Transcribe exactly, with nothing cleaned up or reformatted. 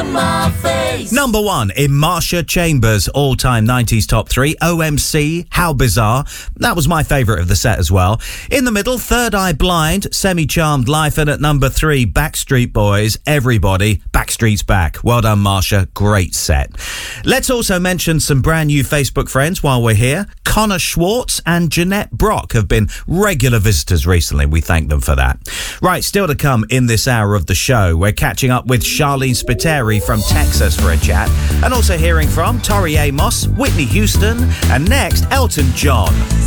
to my face. Number one in Marsha Chambers' all-time nineties top three, O M C, How Bizarre. That was my favourite of the set as well. In the middle, Third Eye Blind, Semi-Charmed Life, and at number three, Backstreet Boys, Everybody, Backstreet's Back. Well done, Marsha. Great set. Let's also mention some brand new Facebook friends while we're here. Connor Schwartz and Jeanette Brock have been regular visitors recently. We thank them for that. Right, still to come in this hour of the show, we're catching up with Charlene Spiteri from Texas for a chat, and also hearing from Tori Amos, Whitney Houston, and next, Elton John.